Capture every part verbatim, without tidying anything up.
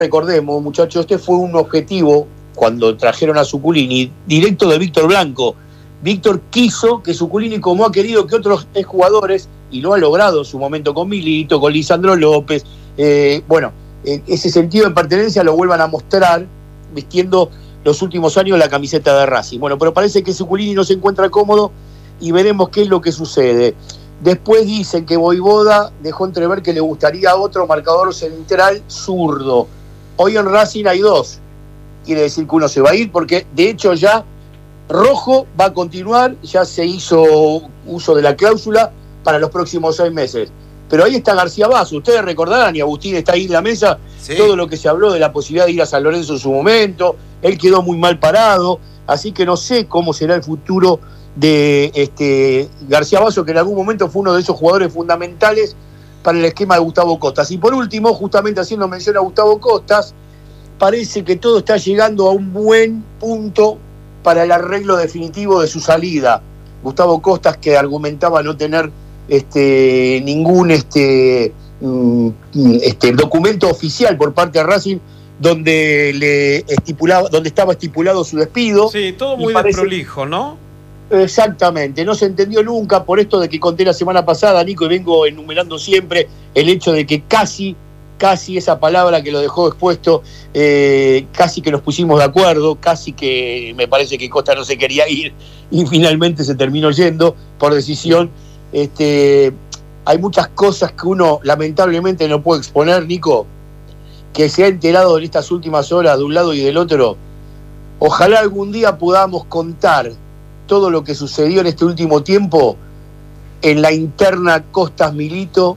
recordemos, muchachos, este fue un objetivo cuando trajeron a Zuculini, directo de Víctor Blanco. Víctor quiso que Zuculini, como ha querido que otros jugadores, y lo ha logrado en su momento con Milito, con Lisandro López, eh, bueno, eh, ese sentido de pertenencia lo vuelvan a mostrar vistiendo los últimos años la camiseta de Racing. Bueno, pero parece que Zuculini no se encuentra cómodo y veremos qué es lo que sucede. Después dicen que Voivoda dejó entrever que le gustaría otro marcador central zurdo. Hoy en Racing hay dos. Quiere decir que uno se va a ir, porque de hecho ya Rojo va a continuar, ya se hizo uso de la cláusula para los próximos seis meses. Pero ahí está García Basso, ustedes recordarán, y Agustín está ahí en la mesa, sí, todo lo que se habló de la posibilidad de ir a San Lorenzo en su momento, él quedó muy mal parado, así que no sé cómo será el futuro de este García Basso, que en algún momento fue uno de esos jugadores fundamentales para el esquema de Gustavo Costas. Y por último, justamente haciendo mención a Gustavo Costas, parece que todo está llegando a un buen punto para el arreglo definitivo de su salida. Gustavo Costas, que argumentaba no tener este, ningún este, este, documento oficial por parte de Racing donde le estipulaba, donde estaba estipulado su despido. Sí, todo muy desprolijo, ¿no? Exactamente, no se entendió nunca por esto de que conté la semana pasada, Nico, y vengo enumerando siempre el hecho de que casi, casi esa palabra que lo dejó expuesto, eh, casi que nos pusimos de acuerdo, casi que me parece que Costa no se quería ir y finalmente se terminó yendo por decisión. Este, hay muchas cosas que uno lamentablemente no puede exponer, Nico, que se ha enterado en estas últimas horas de un lado y del otro. Ojalá algún día podamos contar todo lo que sucedió en este último tiempo en la interna Costas Milito,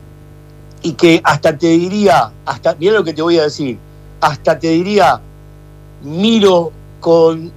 y que hasta te diría, hasta mira lo que te voy a decir, hasta te diría, miro con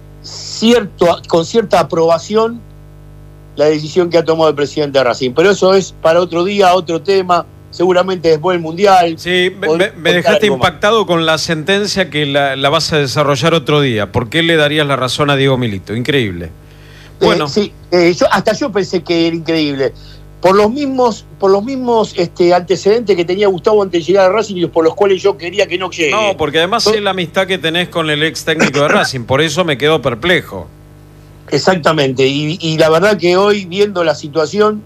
cierto, con cierta aprobación la decisión que ha tomado el presidente de Racing. Pero eso es para otro día, otro tema, seguramente después del Mundial. Sí, me, me dejaste impactado con la sentencia que la, la vas a desarrollar otro día. ¿Por qué le darías la razón a Diego Milito? Increíble. Bueno. Eh, sí, eh, yo, hasta yo pensé que era increíble. Por los mismos, por los mismos este, antecedentes que tenía Gustavo antes de llegar a Racing y por los cuales yo quería que no llegue. No, porque además sé la amistad que tenés con el ex técnico de Racing, por eso me quedo perplejo. Exactamente, y, y la verdad que hoy, viendo la situación,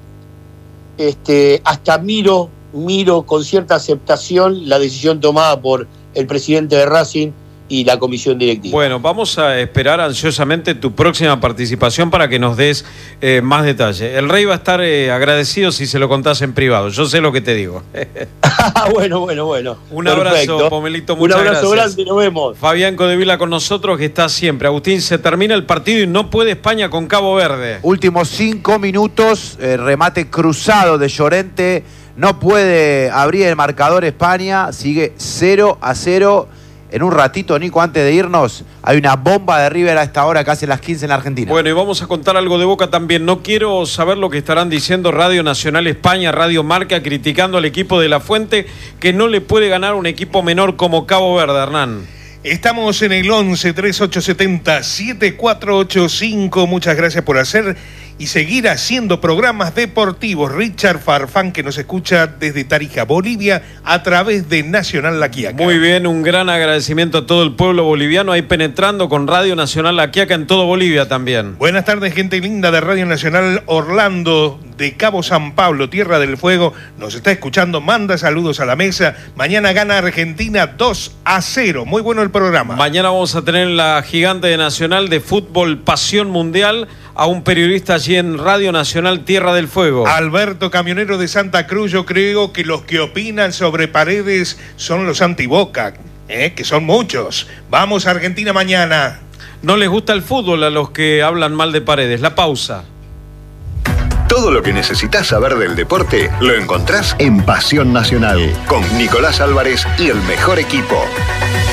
este, hasta miro, miro con cierta aceptación la decisión tomada por el presidente de Racing y la comisión directiva. Bueno, vamos a esperar ansiosamente tu próxima participación para que nos des eh, más detalle. El Rey va a estar eh, agradecido si se lo contás en privado. Yo sé lo que te digo. bueno, bueno, bueno. Un Perfecto. abrazo, Pomelito, muchas gracias. Un abrazo gracias. grande, nos vemos. Fabián Codevila con nosotros, que está siempre. Agustín, se termina el partido y no puede España con Cabo Verde. Últimos cinco minutos, eh, remate cruzado de Llorente. No puede abrir el marcador España, sigue cero a cero. En un ratito, Nico, antes de irnos, hay una bomba de River a esta hora, casi a las quince en la Argentina. Bueno, y vamos a contar algo de Boca también. No quiero saber lo que estarán diciendo Radio Nacional España, Radio Marca, criticando al equipo de La Fuente, que no le puede ganar un equipo menor como Cabo Verde, Hernán. Estamos en el once, treinta y ocho setenta, setenta y cuatro ochenta y cinco. Muchas gracias por hacer y seguir haciendo programas deportivos. Richard Farfán, que nos escucha desde Tarija, Bolivia, a través de Nacional La Quiaca. Muy bien, un gran agradecimiento a todo el pueblo boliviano ahí penetrando con Radio Nacional La Quiaca en todo Bolivia también. Buenas tardes, gente linda de Radio Nacional Orlando, de Cabo San Pablo, Tierra del Fuego. Nos está escuchando, manda saludos a la mesa. Mañana gana Argentina dos a cero. Muy bueno el programa. Mañana vamos a tener la gigante de Nacional de Fútbol Pasión Mundial a un periodista allí en Radio Nacional Tierra del Fuego. Alberto, camionero de Santa Cruz. Yo creo que los que opinan sobre Paredes son los antiboca, ¿eh? Que son muchos. Vamos a Argentina mañana. No les gusta el fútbol a los que hablan mal de Paredes. La pausa. Todo lo que necesitas saber del deporte lo encontrás en Pasión Nacional con Nicolás Álvarez y el mejor equipo.